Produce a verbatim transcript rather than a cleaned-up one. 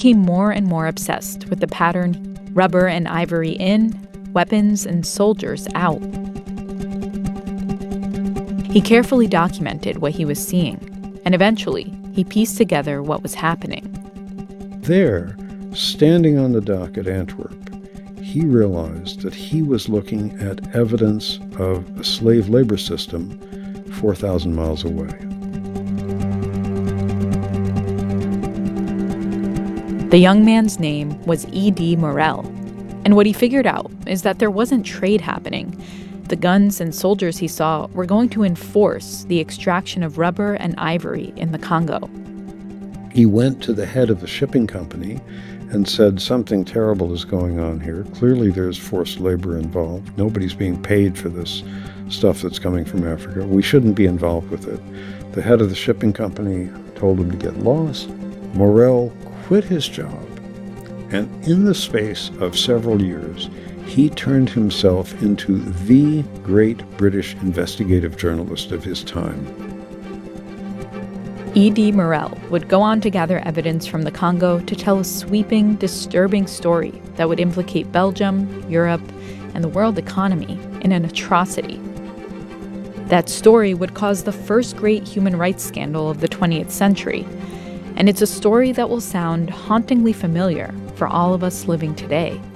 became more and more obsessed with the pattern: rubber and ivory in, weapons and soldiers out. He carefully documented what he was seeing, and eventually he pieced together what was happening. There, standing on the dock at Antwerp, he realized that he was looking at evidence of a slave labor system four thousand miles away. The young man's name was E D Morel, and what he figured out is that there wasn't trade happening. The guns and soldiers he saw were going to enforce the extraction of rubber and ivory in the Congo. He went to the head of the shipping company and said, something terrible is going on here. Clearly there's forced labor involved. Nobody's being paid for this stuff that's coming from Africa. We shouldn't be involved with it. The head of the shipping company told him to get lost. Morel quit his job, and in the space of several years, he turned himself into the great British investigative journalist of his time. E D Morel would go on to gather evidence from the Congo to tell a sweeping, disturbing story that would implicate Belgium, Europe, and the world economy in an atrocity. That story would cause the first great human rights scandal of the twentieth century, and it's a story that will sound hauntingly familiar for all of us living today.